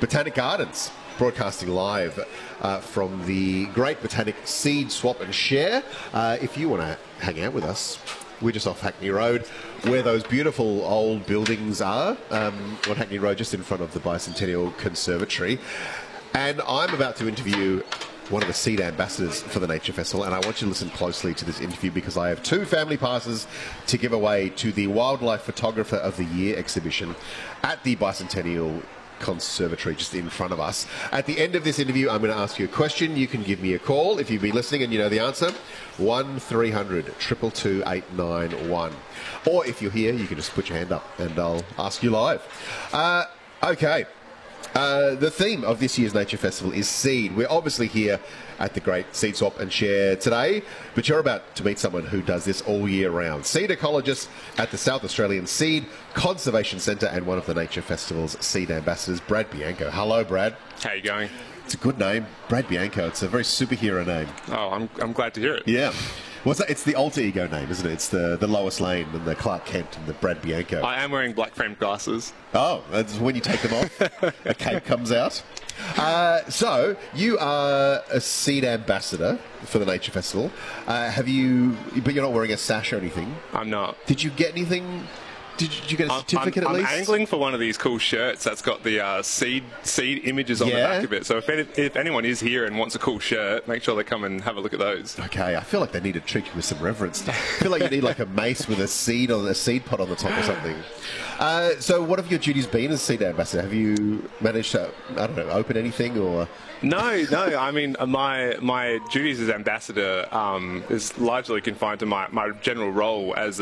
Botanic Gardens, broadcasting live from the Great Botanic Seed Swap and Share. If you want to hang out with us, we're just off Hackney Road, where those beautiful old buildings are, on Hackney Road, just in front of the Bicentennial Conservatory. And I'm about to interview one of the seed ambassadors for the Nature Festival, and I want you to listen closely to this interview because I have 2 family passes to give away to the Wildlife Photographer of the Year exhibition at the Bicentennial Conservatory just in front of us. At the end of this interview, I'm going to ask you a question. You can give me a call if you've been listening and you know the answer. 1300 222 891. Or if you're here, you can just put your hand up and I'll ask you live. Okay. The theme of this year's Nature Festival is seed. We're obviously here at the Great Seed Swap and Share today, but you're about to meet someone who does this all year round. Seed ecologist at the South Australian Seed Conservation Centre and one of the Nature Festival's seed ambassadors, Brad Bianco. Hello, Brad. How are you going? It's a good name, Brad Bianco. It's a very superhero name. Oh, I'm glad to hear it. Yeah. What's that? It's the alter ego name, isn't it? It's the Lois Lane and the Clark Kent and the Brad Bianco. I am wearing black framed glasses. Oh, that's when you take them off, a cape comes out. So, you are a seed ambassador for the Nature Festival. But you're not wearing a sash or anything. I'm not. Did you get anything? Did you get a certificate at least? I'm angling for one of these cool shirts that's got the seed images on the back of it. So if anyone is here and wants a cool shirt, make sure they come and have a look at those. Okay, I feel like they need to treat you with some reverence. I feel like you need like a mace with a seed pod on the top or something. So what have your duties been as seed ambassador? Have you managed to, I don't know, open anything or? No. I mean, my duties as ambassador is largely confined to my general role as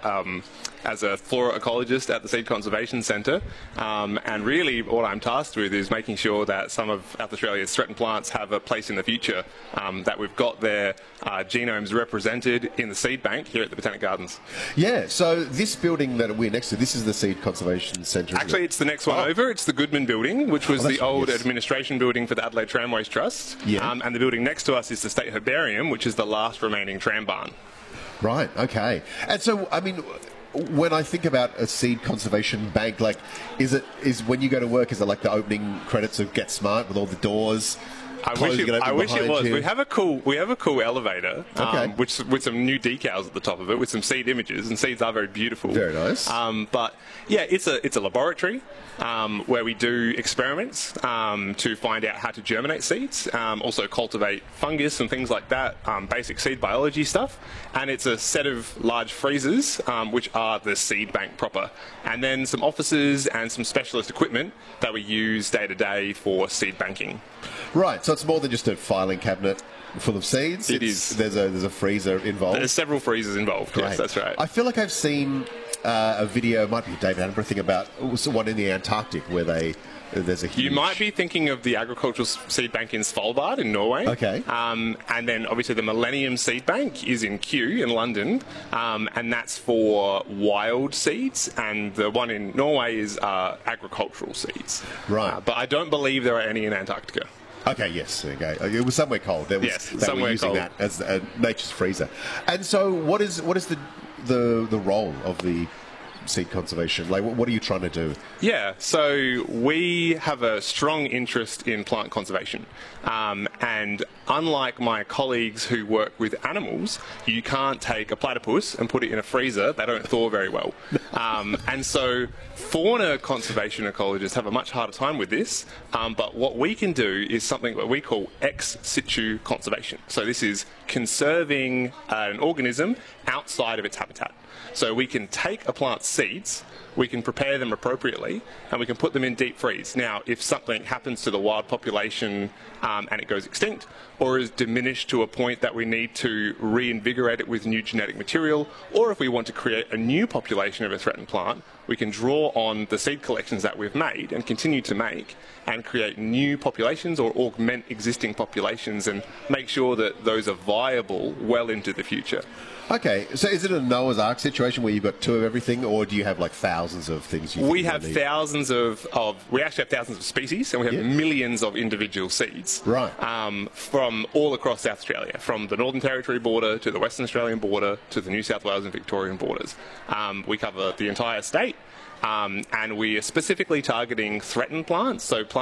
a flora ecologist at the Seed Conservation Centre, and really what I'm tasked with is making sure that some of South Australia's threatened plants have a place in the future, that we've got their genomes represented in the seed bank here at the Botanic Gardens. Yeah, so this building that we're next to, this is the Seed Conservation Centre. Actually, it's the next one over. It's the Goodman Building, which was the old administration building for the Adelaide Tramways Trust. Yeah. And the building next to us is the State Herbarium, which is the last remaining tram barn. Right, okay. And so, I mean, when I think about a seed conservation bank, like, is when you go to work, is it like the opening credits of Get Smart with all the doors? I wish it was. We have a cool elevator, with some new decals at the top of it, with some seed images, and seeds are very beautiful. Very nice. But yeah, it's a laboratory where we do experiments to find out how to germinate seeds, also cultivate fungus and things like that, basic seed biology stuff. And it's a set of large freezers, which are the seed bank proper, and then some offices and some specialist equipment that we use day to day for seed banking. Right, so it's more than just a filing cabinet full of seeds. It is. There's a freezer involved. There's several freezers involved. Great. Yes, that's right. I feel like I've seen a video, it might be a David Attenborough thing, about one in the Antarctic where there's a huge... You might be thinking of the agricultural seed bank in Svalbard in Norway. Okay. And then obviously the Millennium Seed Bank is in Kew in London, and that's for wild seeds, and the one in Norway is agricultural seeds. Right. But I don't believe there are any in Antarctica. Okay, yes. Okay. It was somewhere cold. They were using that as nature's freezer. And so what is the role of the seed conservation? Like, what are you trying to do? Yeah, so we have a strong interest in plant conservation, and unlike my colleagues who work with animals, you can't take a platypus and put it in a freezer. They don't thaw very well. And so fauna conservation ecologists have a much harder time with this, but what we can do is something that we call ex situ conservation. So this is conserving an organism outside of its habitat. So we can take a plant's seeds, we can prepare them appropriately, and we can put them in deep freeze. Now, if something happens to the wild population and it goes extinct, or is diminished to a point that we need to reinvigorate it with new genetic material, or if we want to create a new population of a threatened plant, we can draw on the seed collections that we've made and continue to make and create new populations or augment existing populations and make sure that those are viable well into the future. Okay, so is it a Noah's Ark situation where you've got 2 of everything, or do you have like thousands of things? We have thousands we actually have thousands of species, and we have millions of individual seeds. Right. From all across South Australia, from the Northern Territory border to the Western Australian border to the New South Wales and Victorian borders. We cover the entire state, and we are specifically targeting threatened plants, so plants